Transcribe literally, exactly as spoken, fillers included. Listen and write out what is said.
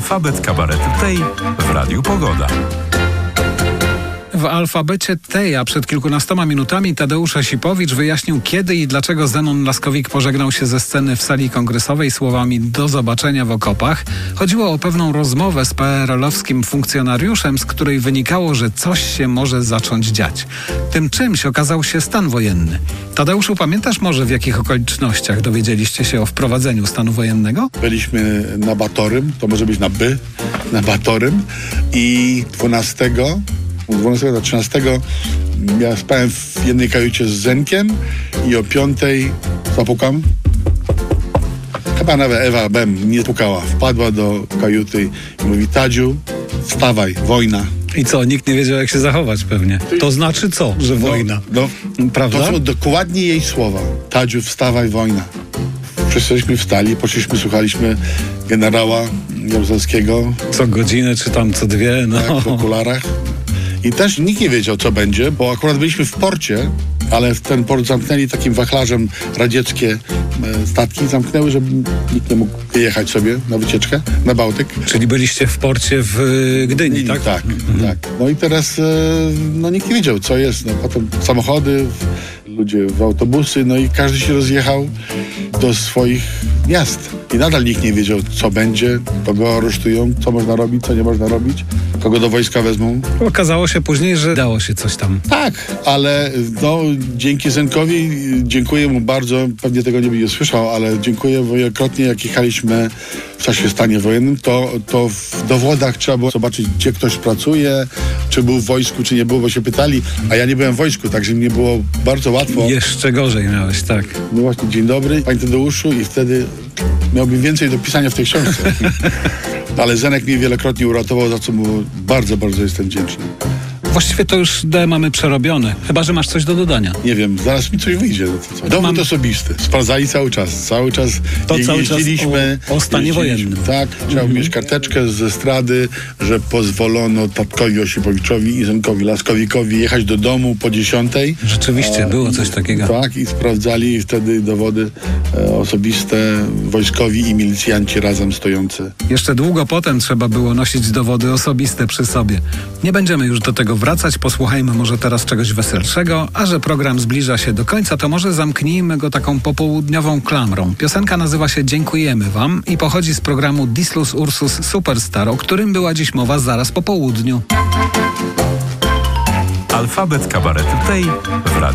Alfabet kabaretu tej w Radiu Pogoda. W alfabecie tej, a przed kilkunastoma minutami Tadeusz Osipowicz wyjaśnił, kiedy i dlaczego Zenon Laskowik pożegnał się ze sceny w sali kongresowej słowami "do zobaczenia w okopach". Chodziło o pewną rozmowę z P R L-owskim funkcjonariuszem, z której wynikało, że coś się może zacząć dziać. Tym czymś okazał się stan wojenny. Tadeuszu, pamiętasz może, w jakich okolicznościach dowiedzieliście się o wprowadzeniu stanu wojennego? Byliśmy na Batorym, to może być na By, na Batorym i dwunastego dwunastego do trzynastego ja spałem w jednej kajucie z Zenkiem i o piątej zapukam. Chyba nawet Ewa Bem nie pukała. Wpadła do kajuty i mówi: Tadziu, wstawaj, wojna. I co, nikt nie wiedział, jak się zachować pewnie. To znaczy co, że No, wojna? No, prawda? To są dokładnie jej słowa. Tadziu, wstawaj, wojna. Wszyscyśmy wstali, poszliśmy, słuchaliśmy generała Jaruzelskiego. Co godzinę, czy tam co dwie, no. Tak, w okularach. I też nikt nie wiedział, co będzie, bo akurat byliśmy w porcie, ale w ten port zamknęli takim wachlarzem radzieckie e, statki. Zamknęły, żeby nikt nie mógł jechać sobie na wycieczkę, na Bałtyk. Czyli byliście w porcie w Gdyni, tak? Tak, mhm. tak. No i teraz e, no nikt nie wiedział, co jest. No, potem samochody, w, ludzie w autobusy, no i każdy się rozjechał do swoich miast. I nadal nikt nie wiedział, co będzie, kogo aresztują, co można robić, co nie można robić, kogo do wojska wezmą. Okazało się później, że dało się coś tam. Tak, ale no, dzięki Zenkowi, dziękuję mu bardzo, pewnie tego nie będzie słyszał, ale dziękuję wielokrotnie, jak jechaliśmy w czasie stanie wojennym, to, to w dowodach trzeba było zobaczyć, gdzie ktoś pracuje, czy był w wojsku, czy nie był, bo się pytali, a ja nie byłem w wojsku, także mnie było bardzo łatwo. Jeszcze gorzej miałeś, tak. No właśnie, dzień dobry, panie Tadeuszu, i wtedy miałbym więcej do pisania w tej książce. Ale Zenek mnie wielokrotnie uratował, za co mu bardzo, bardzo jestem wdzięczny. Właściwie to już D mamy przerobione, chyba że masz coś do dodania. Nie wiem, zaraz mi coś wyjdzie. No to co? Dowód Mam... osobisty. Sprawdzali cały czas. Cały czas to je, cały jeździliśmy. Czas o, o stanie wojennym. Tak, trzeba mm-hmm. mieć karteczkę z estrady, że pozwolono tatkowi Osipowiczowi i Zenkowi Laskowikowi jechać do domu po dziesiątej. Rzeczywiście, A, było coś takiego. Tak, i sprawdzali wtedy dowody e, osobiste, wojskowi i milicjanci razem stojący. Jeszcze długo potem trzeba było nosić dowody osobiste przy sobie. Nie będziemy już do tego wracać, posłuchajmy może teraz czegoś weselszego, a że program zbliża się do końca, to może zamknijmy go taką popołudniową klamrą. Piosenka nazywa się "Dziękujemy Wam" i pochodzi z programu Dislus Ursus Superstar, o którym była dziś mowa zaraz po południu. Alfabet kabaretu tej w Radiu